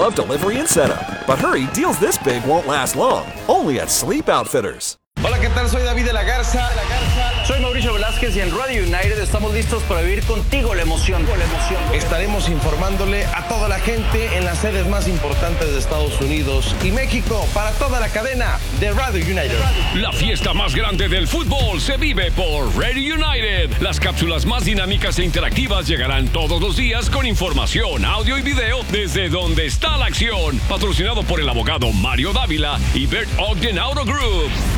love delivery and setup. But hurry, deals this big won't last long. Only at Sleep Outfitters. Hola, ¿qué tal? Soy David de la Garza. Soy Mauricio Velázquez y en Radio United estamos listos para vivir contigo la emoción. Estaremos informándole a toda la gente en las sedes más importantes de Estados Unidos y México para toda la cadena de Radio United. La fiesta más grande del fútbol se vive por Radio United. Las cápsulas más dinámicas e interactivas llegarán todos los días con información, audio y video desde donde está la acción. Patrocinado por el abogado Mario Dávila y Bert Ogden Auto Group.